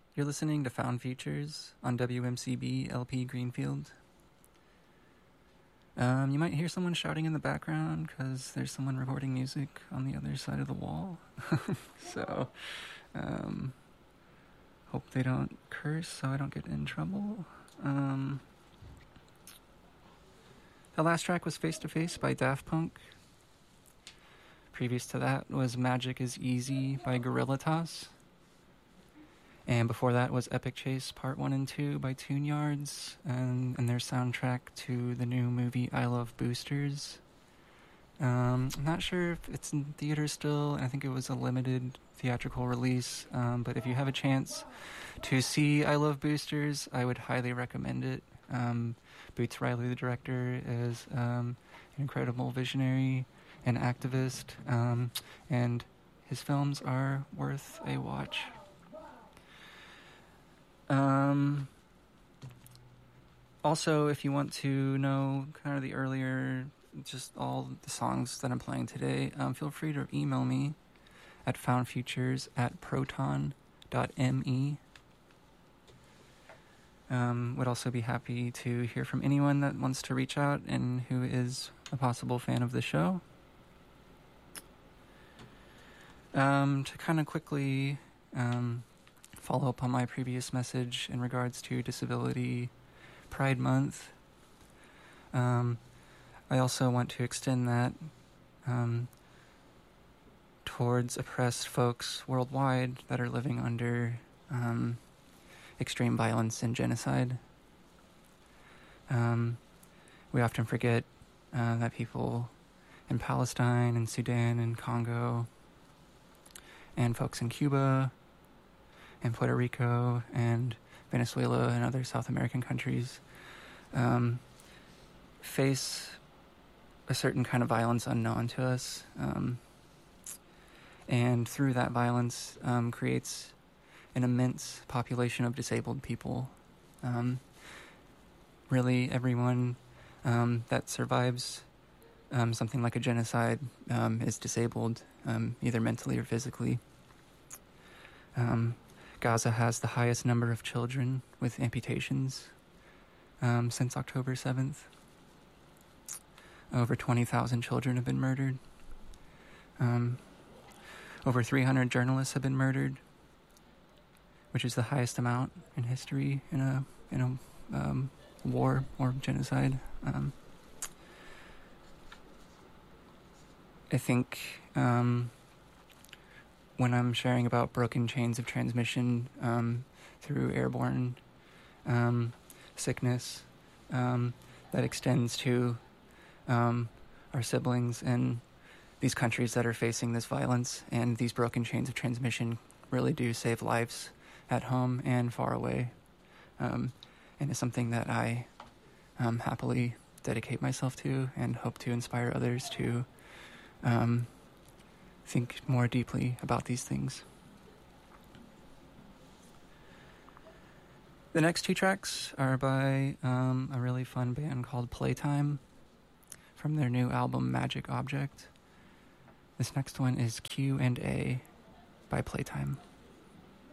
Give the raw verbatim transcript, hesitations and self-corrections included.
You're listening to Found Features on W M C B L P Greenfield. Um, you might hear someone shouting in the background because there's someone recording music on the other side of the wall. so, um, hope they don't curse so I don't get in trouble. Um, the last track was Face to Face by Daft Punk. Previous to that was Magic is Easy by Gorilla Toss. And before that was Epic Chase Part one and two by Tune Yards, and, and their soundtrack to the new movie I Love Boosters. Um, I'm not sure if it's in theaters still. I think it was a limited theatrical release. Um, but if you have a chance to see I Love Boosters, I would highly recommend it. Um, Boots Riley, the director, is um, an incredible visionary and activist, um, and his films are worth a watch. Um, also, if you want to know kind of the earlier, just all the songs that I'm playing today, um, feel free to email me at foundfeatures at proton dot me. Um, would also be happy to hear from anyone that wants to reach out and who is a possible fan of the show. Um, to kind of quickly, um, follow up on my previous message in regards to Disability Pride Month. Um, I also want to extend that um, towards oppressed folks worldwide that are living under um, extreme violence and genocide. Um, we often forget uh, that people in Palestine and Sudan and Congo and folks in Cuba and Puerto Rico and Venezuela and other South American countries um, face a certain kind of violence unknown to us. Um, and through that violence um, creates an immense population of disabled people. Um, really, everyone um, that survives um, something like a genocide um, is disabled, um, either mentally or physically. Um, Gaza has the highest number of children with amputations um, since October seventh. Over twenty thousand children have been murdered. Um, over three hundred journalists have been murdered, which is the highest amount in history in a in a um, war or genocide. Um, I think um, when I'm sharing about broken chains of transmission um, through airborne um, sickness um, that extends to um, our siblings in these countries that are facing this violence, and these broken chains of transmission really do save lives at home and far away, um, and is something that I um, happily dedicate myself to and hope to inspire others to um, think more deeply about these things. The next two tracks are by um, a really fun band called Playtime from their new album Magic Object. This next one is Q and A by Playtime.